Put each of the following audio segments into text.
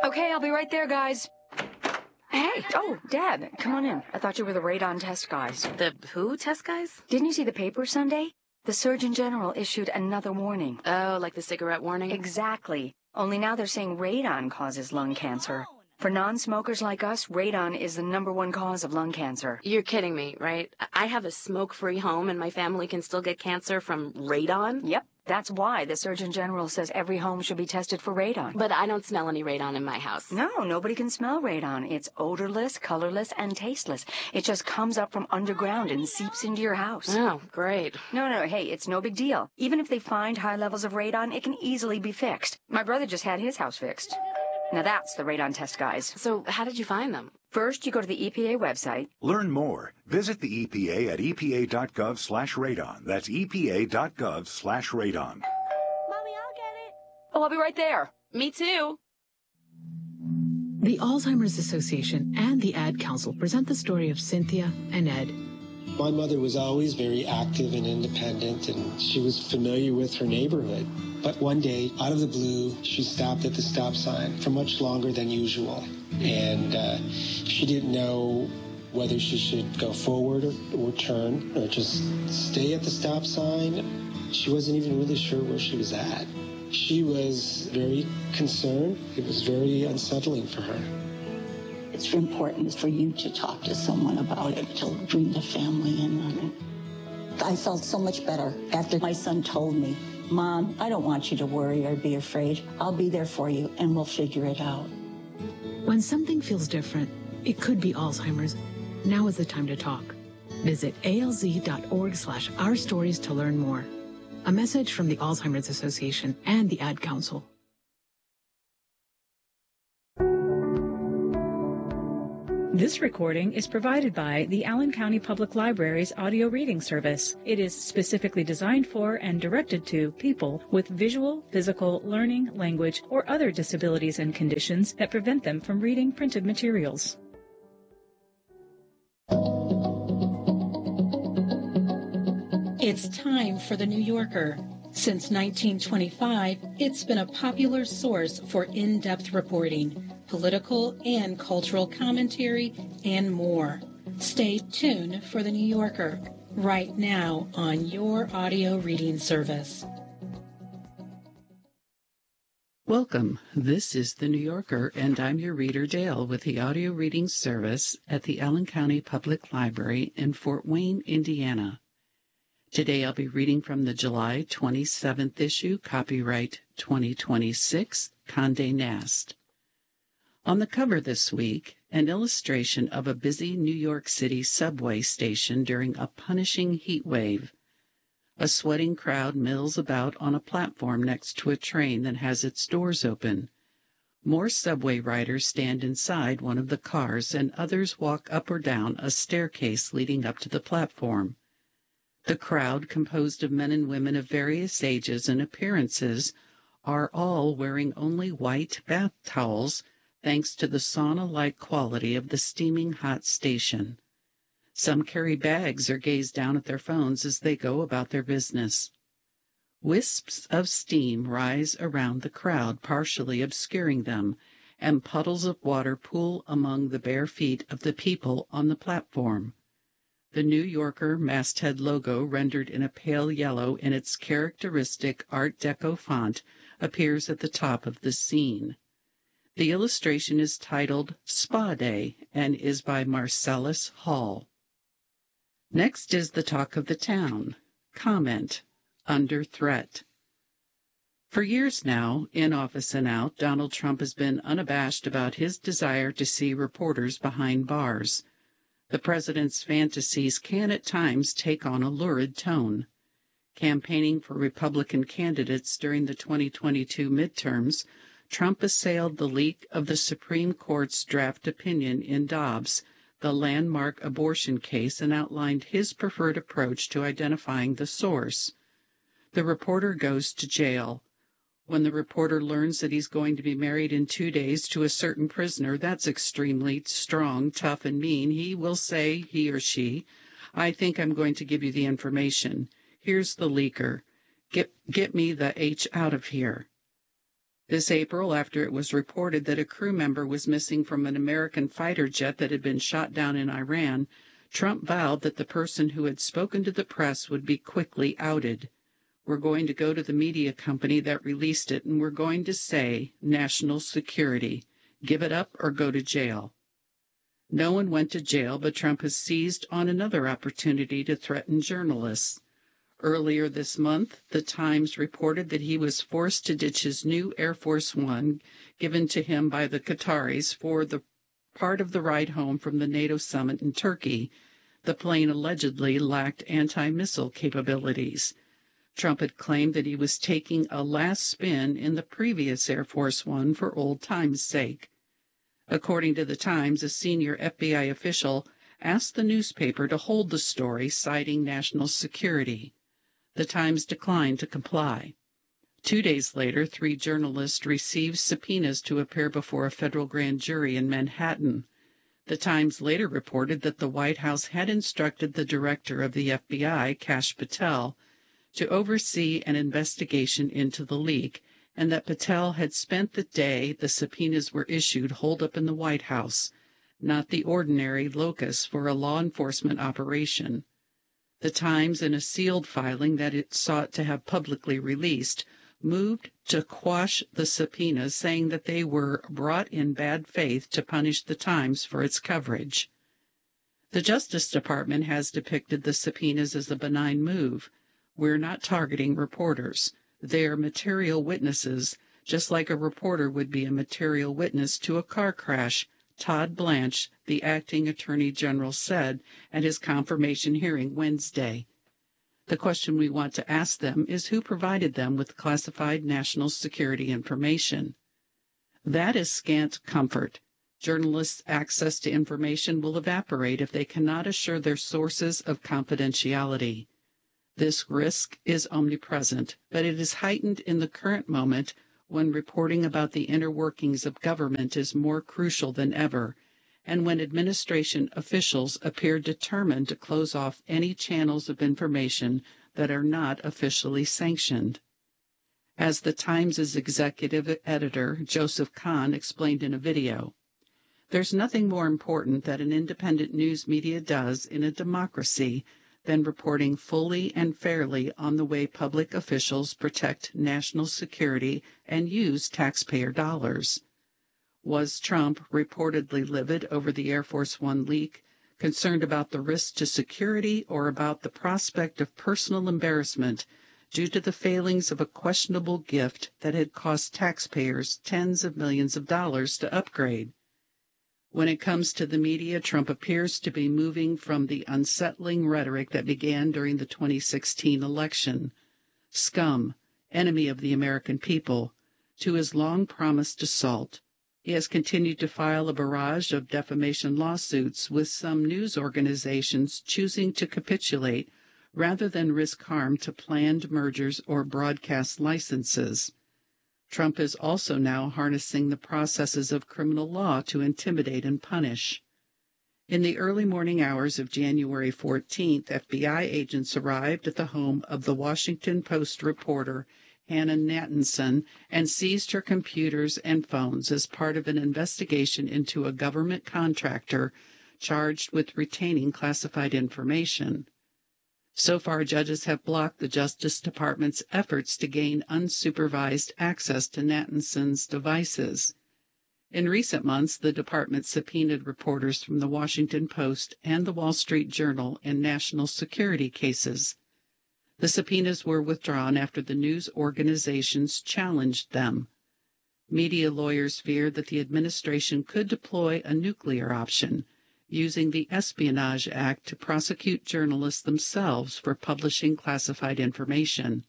Okay, I'll be right there, guys. Hey, Deb, come on in. I thought you were the radon test guys. The who test guys? Didn't you see the paper Sunday? The Surgeon General issued another warning. Oh, like the cigarette warning? Exactly. Only now they're saying radon causes lung cancer. For non-smokers like us, radon is the #1 cause of lung cancer. You're kidding me, right? I have a smoke-free home and my family can still get cancer from radon? Yep. That's why the Surgeon General says every home should be tested for radon. But I don't smell any radon in my house. No, nobody can smell radon. It's odorless, colorless, and tasteless. It just comes up from underground and seeps into your house. Oh, great. No, hey, it's no big deal. Even if they find high levels of radon, it can easily be fixed. My brother just had his house fixed. Now that's the radon test guys. So how did you find them? First, you go to the EPA website. Learn more. Visit the EPA at epa.gov/radon. That's epa.gov/radon. Mommy, I'll get it. Oh, I'll be right there. Me too. The Alzheimer's Association and the Ad Council present the story of Cynthia and Ed. My mother was always very active and independent, and she was familiar with her neighborhood. But one day, out of the blue, she stopped at the stop sign for much longer than usual. And she didn't know whether she should go forward or turn or just stay at the stop sign. She wasn't even really sure where she was at. She was very concerned. It was very unsettling for her. It's important for you to talk to someone about it, to bring the family in on it. I felt so much better after my son told me, Mom, I don't want you to worry or be afraid. I'll be there for you, and we'll figure it out. When something feels different, it could be Alzheimer's. Now is the time to talk. Visit alz.org/ourstories to learn more. A message from the Alzheimer's Association and the Ad Council. This recording is provided by the Allen County Public Library's audio reading service. It is specifically designed for and directed to people with visual, physical, learning, language, or other disabilities and conditions that prevent them from reading printed materials. It's time for The New Yorker. Since 1925, it's been a popular source for in-depth reporting, political and cultural commentary, and more. Stay tuned for The New Yorker right now on your audio reading service. Welcome. This is The New Yorker, and I'm your reader, Dale, with the audio reading service at the Allen County Public Library in Fort Wayne, Indiana. Today I'll be reading from the July 27th issue, copyright 2026, Condé Nast. On the cover this week, an illustration of a busy New York City subway station during a punishing heat wave. A sweating crowd mills about on a platform next to a train that has its doors open. More subway riders stand inside one of the cars, and others walk up or down a staircase leading up to the platform. The crowd, composed of men and women of various ages and appearances, are all wearing only white bath towels, thanks to the sauna-like quality of the steaming hot station. Some carry bags or gaze down at their phones as they go about their business. Wisps of steam rise around the crowd, partially obscuring them, and puddles of water pool among the bare feet of the people on the platform. The New Yorker masthead logo, rendered in a pale yellow in its characteristic Art Deco font, appears at the top of the scene. The illustration is titled Spa Day and is by Marcellus Hall. Next is the talk of the town. Comment: Under threat. For years now, in office and out, Donald Trump has been unabashed about his desire to see reporters behind bars. The president's fantasies can at times take on a lurid tone. Campaigning for Republican candidates during the 2022 midterms, Trump assailed the leak of the Supreme Court's draft opinion in Dobbs, the landmark abortion case, and outlined his preferred approach to identifying the source. The reporter goes to jail. When the reporter learns that he's going to be married in 2 days to a certain prisoner, that's extremely strong, tough, and mean, he will say, he or she, I think I'm going to give you the information. Here's the leaker. Get me the H out of here. This April, after it was reported that a crew member was missing from an American fighter jet that had been shot down in Iran, Trump vowed that the person who had spoken to the press would be quickly outed. We're going to go to the media company that released it, and we're going to say, national security, give it up or go to jail. No one went to jail, but Trump has seized on another opportunity to threaten journalists. Earlier this month, The Times reported that he was forced to ditch his new Air Force One given to him by the Qataris for the part of the ride home from the NATO summit in Turkey. The plane allegedly lacked anti-missile capabilities. Trump had claimed that he was taking a last spin in the previous Air Force One for old times' sake. According to The Times, a senior FBI official asked the newspaper to hold the story, citing national security. The Times declined to comply. 2 days later, 3 journalists received subpoenas to appear before a federal grand jury in Manhattan. The Times later reported that the White House had instructed the director of the FBI, Kash Patel, to oversee an investigation into the leak, and that Patel had spent the day the subpoenas were issued holed up in the White House, not the ordinary locus for a law enforcement operation. The Times, in a sealed filing that it sought to have publicly released, moved to quash the subpoenas, saying that they were brought in bad faith to punish the Times for its coverage. The Justice Department has depicted the subpoenas as a benign move. We're not targeting reporters. They are material witnesses, just like a reporter would be a material witness to a car crash, Todd Blanche, the acting attorney general, said at his confirmation hearing Wednesday. The question we want to ask them is who provided them with classified national security information. That is scant comfort. Journalists' access to information will evaporate if they cannot assure their sources of confidentiality. This risk is omnipresent, but it is heightened in the current moment when reporting about the inner workings of government is more crucial than ever, and when administration officials appear determined to close off any channels of information that are not officially sanctioned. As the Times' executive editor, Joseph Kahn, explained in a video, there's nothing more important that an independent news media does in a democracy than reporting fully and fairly on the way public officials protect national security and use taxpayer dollars. Was Trump reportedly livid over the Air Force One leak, concerned about the risk to security, or about the prospect of personal embarrassment due to the failings of a questionable gift that had cost taxpayers tens of millions of dollars to upgrade? When it comes to the media, Trump appears to be moving from the unsettling rhetoric that began during the 2016 election, scum, enemy of the American people, to his long-promised assault. He has continued to file a barrage of defamation lawsuits, with some news organizations choosing to capitulate rather than risk harm to planned mergers or broadcast licenses. Trump is also now harnessing the processes of criminal law to intimidate and punish. In the early morning hours of January 14th, FBI agents arrived at the home of the Washington Post reporter Hannah Nathanson and seized her computers and phones as part of an investigation into a government contractor charged with retaining classified information. So far, judges have blocked the Justice Department's efforts to gain unsupervised access to Nathanson's devices. In recent months, the department subpoenaed reporters from the Washington Post and the Wall Street Journal in national security cases. The subpoenas were withdrawn after the news organizations challenged them. Media lawyers feared that the administration could deploy a nuclear option, using the Espionage Act to prosecute journalists themselves for publishing classified information.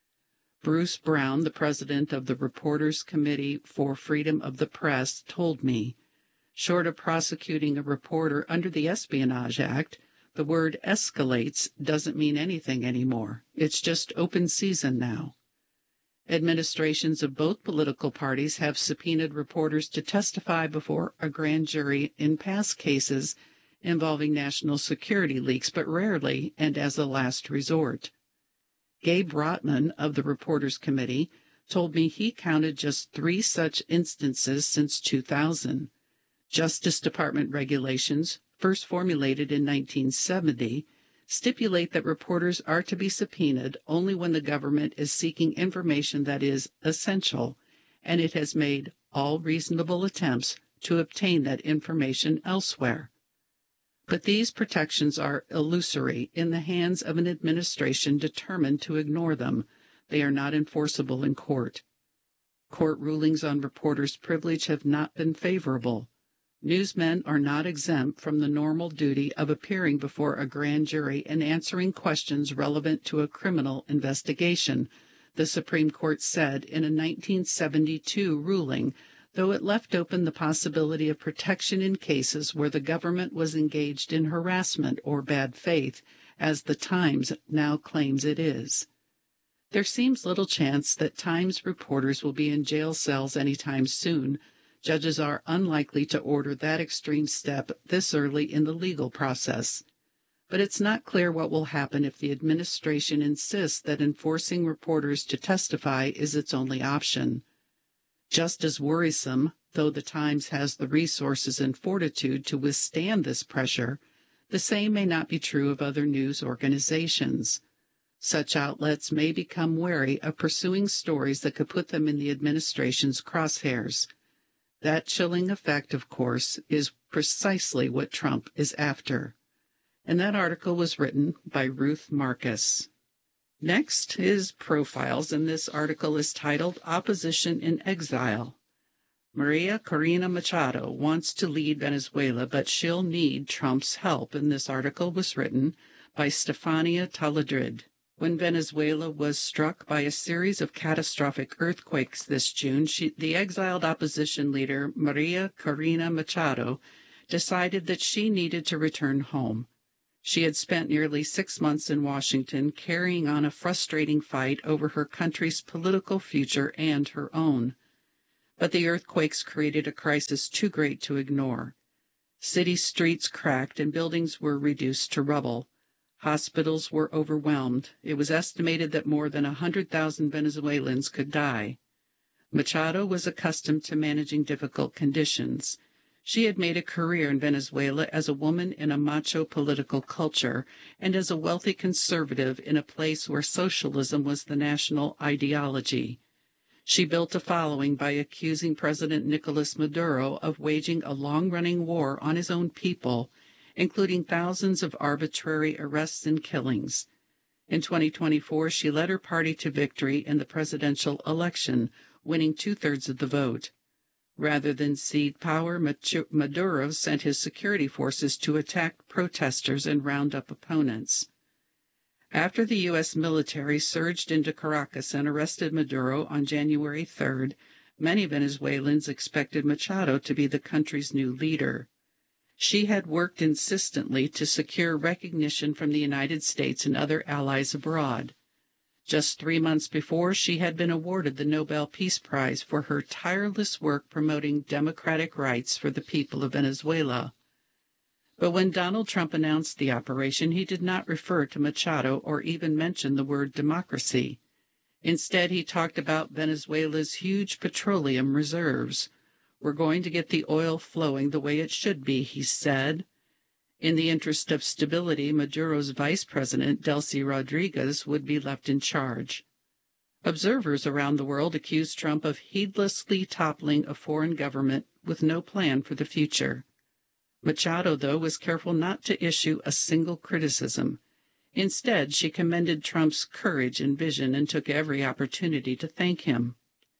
Bruce Brown, the president of the Reporters Committee for Freedom of the Press, told me, short of prosecuting a reporter under the Espionage Act, the word escalates doesn't mean anything anymore. It's just open season now. Administrations of both political parties have subpoenaed reporters to testify before a grand jury in past cases involving national security leaks, but rarely and as a last resort. Gabe Rotman of the Reporters Committee told me he counted just 3 such instances since 2000. Justice Department regulations, first formulated in 1970, stipulate that reporters are to be subpoenaed only when the government is seeking information that is essential, and it has made all reasonable attempts to obtain that information elsewhere. But these protections are illusory in the hands of an administration determined to ignore them. They are not enforceable in court. Court rulings on reporters' privilege have not been favorable. Newsmen are not exempt from the normal duty of appearing before a grand jury and answering questions relevant to a criminal investigation, the Supreme Court said in a 1972 ruling, though it left open the possibility of protection in cases where the government was engaged in harassment or bad faith, as the Times now claims it is. There seems little chance that Times reporters will be in jail cells anytime soon. Judges are unlikely to order that extreme step this early in the legal process. But it's not clear what will happen if the administration insists that enforcing reporters to testify is its only option. Just as worrisome, though the Times has the resources and fortitude to withstand this pressure, the same may not be true of other news organizations. Such outlets may become wary of pursuing stories that could put them in the administration's crosshairs. That chilling effect, of course, is precisely what Trump is after. And that article was written by Ruth Marcus. Next is Profiles, and this article is titled Opposition in Exile. Maria Corina Machado wants to lead Venezuela, but she'll need Trump's help, and this article was written by Stefania Taladrid. When Venezuela was struck by a series of catastrophic earthquakes this June, the exiled opposition leader Maria Corina Machado decided that she needed to return home. She had spent nearly 6 months in Washington carrying on a frustrating fight over her country's political future and her own. But the earthquakes created a crisis too great to ignore. City streets cracked and buildings were reduced to rubble. Hospitals were overwhelmed. It was estimated that more than 100,000 Venezuelans could die. Machado was accustomed to managing difficult conditions. She had made a career in Venezuela as a woman in a macho political culture and as a wealthy conservative in a place where socialism was the national ideology. She built a following by accusing President Nicolas Maduro of waging a long-running war on his own people, including thousands of arbitrary arrests and killings. In 2024, she led her party to victory in the presidential election, winning 2/3 of the vote. Rather than cede power, Maduro sent his security forces to attack protesters and round up opponents. After the U.S. military surged into Caracas and arrested Maduro on January 3rd, many Venezuelans expected Machado to be the country's new leader. She had worked insistently to secure recognition from the United States and other allies abroad. Just 3 months before, she had been awarded the Nobel Peace Prize for her tireless work promoting democratic rights for the people of Venezuela. But when Donald Trump announced the operation, he did not refer to Machado or even mention the word democracy. Instead, he talked about Venezuela's huge petroleum reserves. We're going to get the oil flowing the way it should be, he said. In the interest of stability, Maduro's vice president, Delcy Rodriguez, would be left in charge. Observers around the world accused Trump of heedlessly toppling a foreign government with no plan for the future. Machado, though, was careful not to issue a single criticism. Instead, she commended Trump's courage and vision and took every opportunity to thank him.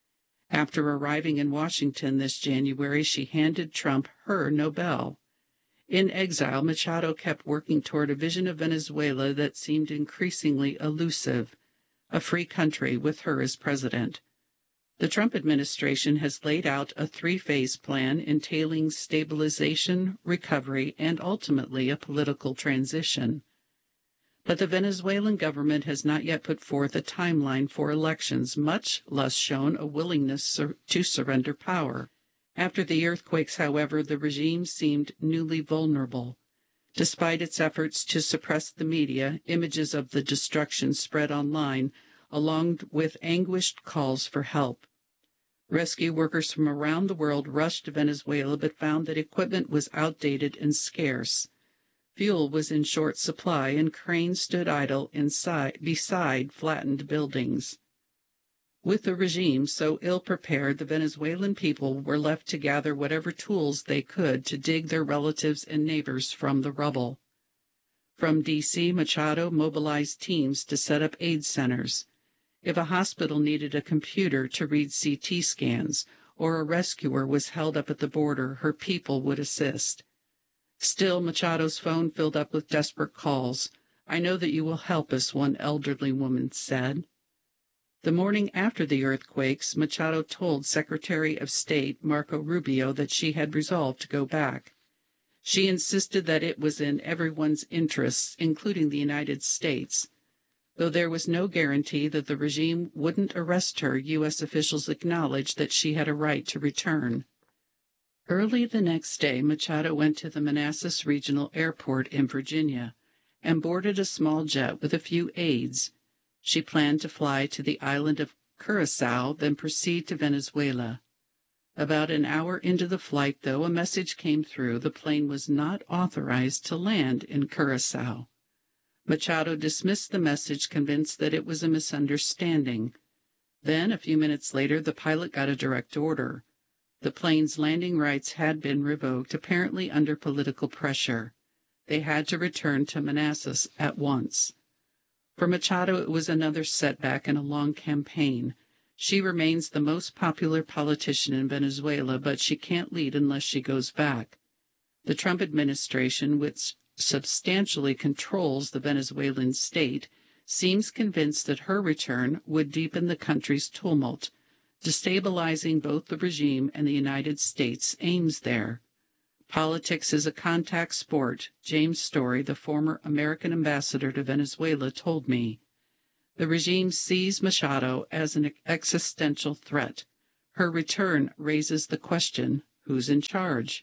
After arriving in Washington this January, she handed Trump her Nobel. In exile, Machado kept working toward a vision of Venezuela that seemed increasingly elusive, a free country with her as president. The Trump administration has laid out a 3-phase plan entailing stabilization, recovery, and ultimately a political transition. But the Venezuelan government has not yet put forth a timeline for elections, much less shown a willingness to surrender power. After the earthquakes, however, the regime seemed newly vulnerable. Despite its efforts to suppress the media, images of the destruction spread online, along with anguished calls for help. Rescue workers from around the world rushed to Venezuela but found that equipment was outdated and scarce. Fuel was in short supply, and cranes stood idle beside flattened buildings. With the regime so ill-prepared, the Venezuelan people were left to gather whatever tools they could to dig their relatives and neighbors from the rubble. From D.C., Machado mobilized teams to set up aid centers. If a hospital needed a computer to read CT scans or a rescuer was held up at the border, her people would assist. Still, Machado's phone filled up with desperate calls. "I know that you will help us," one elderly woman said. The morning after the earthquakes, Machado told Secretary of State Marco Rubio that she had resolved to go back. She insisted that it was in everyone's interests, including the United States. Though there was no guarantee that the regime wouldn't arrest her, U.S. officials acknowledged that she had a right to return. Early the next day, Machado went to the Manassas Regional Airport in Virginia and boarded a small jet with a few aides. She planned to fly to the island of Curacao, then proceed to Venezuela. About an hour into the flight, though, a message came through. The plane was not authorized to land in Curacao. Machado dismissed the message, convinced that it was a misunderstanding. Then, a few minutes later, the pilot got a direct order. The plane's landing rights had been revoked, apparently under political pressure. They had to return to Manassas at once. For Machado, it was another setback in a long campaign. She remains the most popular politician in Venezuela, but she can't lead unless she goes back. The Trump administration, which substantially controls the Venezuelan state, seems convinced that her return would deepen the country's tumult, destabilizing both the regime and the United States' aims there. Politics is a contact sport, James Story, the former American ambassador to Venezuela, told me. The regime sees Machado as an existential threat. Her return raises the question, who's in charge?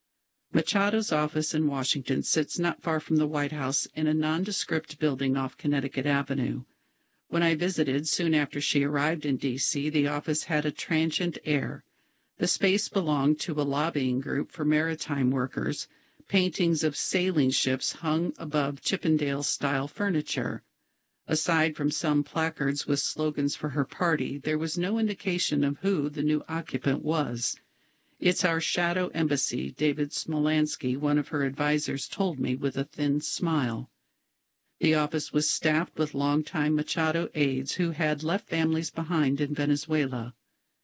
Machado's office in Washington sits not far from the White House in a nondescript building off Connecticut Avenue. When I visited soon after she arrived in D.C., the office had a transient air. The space belonged to a lobbying group for maritime workers. Paintings of sailing ships hung above Chippendale-style furniture. Aside from some placards with slogans for her party, there was no indication of who the new occupant was. "It's our shadow embassy," David Smolansky, one of her advisors, told me with a thin smile. The office was staffed with longtime Machado aides who had left families behind in Venezuela.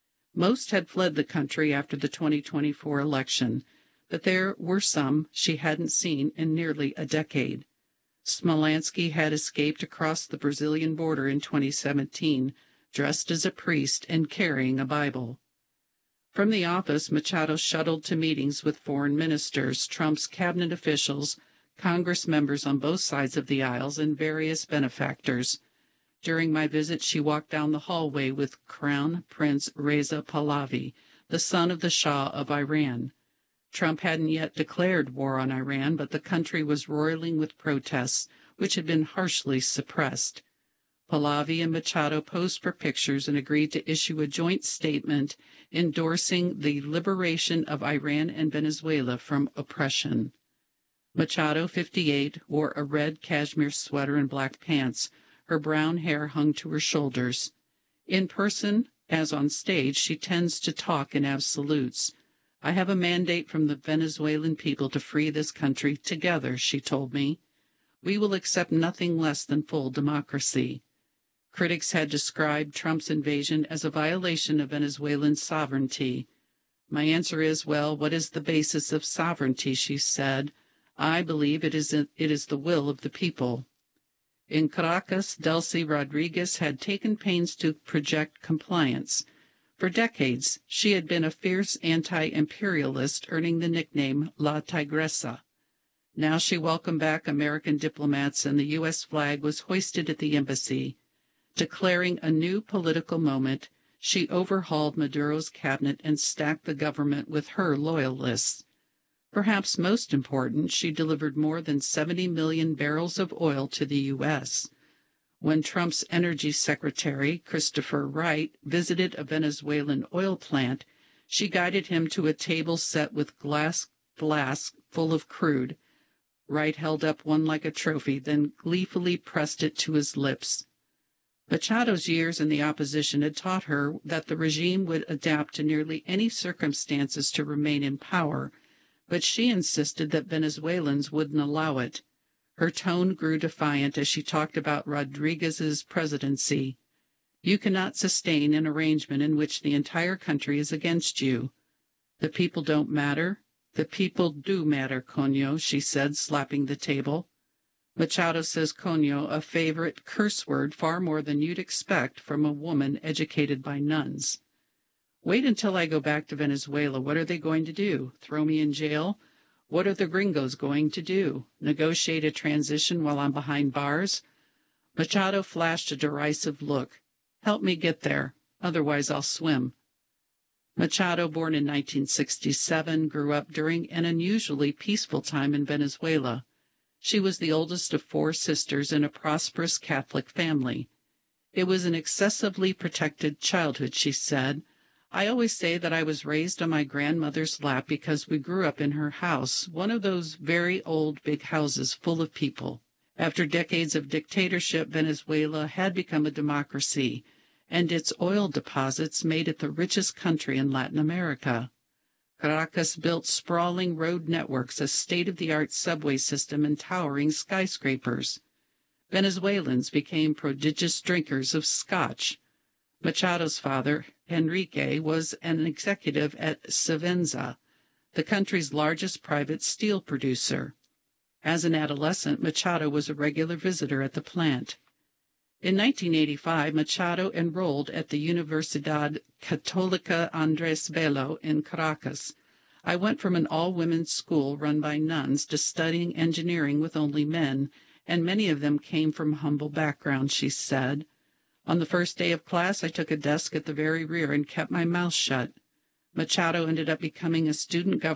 Most had fled the country after the 2024 election, but there were some she hadn't seen in nearly a decade. Smolansky had escaped across the Brazilian border in 2017, dressed as a priest and carrying a Bible. From the office, Machado shuttled to meetings with foreign ministers, Trump's cabinet officials, Congress members on both sides of the aisles, and various benefactors. During my visit, she walked down the hallway with Crown Prince Reza Pahlavi, the son of the Shah of Iran. Trump hadn't yet declared war on Iran, but the country was roiling with protests, which had been harshly suppressed. Pahlavi and Machado posed for pictures and agreed to issue a joint statement endorsing the liberation of Iran and Venezuela from oppression. Machado, 58, wore a red cashmere sweater and black pants. Her brown hair hung to her shoulders. In person, as on stage, she tends to talk in absolutes. "I have a mandate from the Venezuelan people to free this country together," she told me. "We will accept nothing less than full democracy." Critics had described Trump's invasion as a violation of Venezuelan sovereignty. My answer is, well, what is the basis of sovereignty, she said. I believe it is the will of the people. In Caracas, Delcy Rodriguez had taken pains to project compliance. For decades, she had been a fierce anti-imperialist, earning the nickname La Tigresa. Now she welcomed back American diplomats, and the U.S. flag was hoisted at the embassy. Declaring a new political moment, she overhauled Maduro's cabinet and stacked the government with her loyalists. Perhaps most important, she delivered more than 70 million barrels of oil to the U.S. When Trump's energy secretary, Christopher Wright, visited a Venezuelan oil plant, she guided him to a table set with glass flasks full of crude. Wright held up one like a trophy, then gleefully pressed it to his lips. Machado's years in the opposition had taught her that the regime would adapt to nearly any circumstances to remain in power, but she insisted that Venezuelans wouldn't allow it. Her tone grew defiant as she talked about Rodriguez's presidency. You cannot sustain an arrangement in which the entire country is against you. The people don't matter. The people do matter, coño, she said, slapping the table. Machado says coño, a favorite curse word far more than you'd expect from a woman educated by nuns. Wait until I go back to Venezuela. What are they going to do? Throw me in jail? What are the gringos going to do? Negotiate a transition while I'm behind bars? Machado flashed a derisive look. Help me get there, otherwise I'll swim. Machado, born in 1967, grew up during an unusually peaceful time in Venezuela. She was the oldest of 4 sisters in a prosperous Catholic family. It was an excessively protected childhood, she said. I always say that I was raised on my grandmother's lap because we grew up in her house, one of those very old big houses full of people. After decades of dictatorship, Venezuela had become a democracy, and its oil deposits made it the richest country in Latin America. Caracas built sprawling road networks, a state-of-the-art subway system, and towering skyscrapers. Venezuelans became prodigious drinkers of scotch. Machado's father, Enrique, was an executive at Savenza, the country's largest private steel producer. As an adolescent, Machado was a regular visitor at the plant. In 1985, Machado enrolled at the Universidad Católica Andrés Bello in Caracas. I went from an all-women's school run by nuns to studying engineering with only men, and many of them came from humble backgrounds, she said. On the first day of class, I took a desk at the very rear and kept my mouth shut. Machado ended up becoming a student government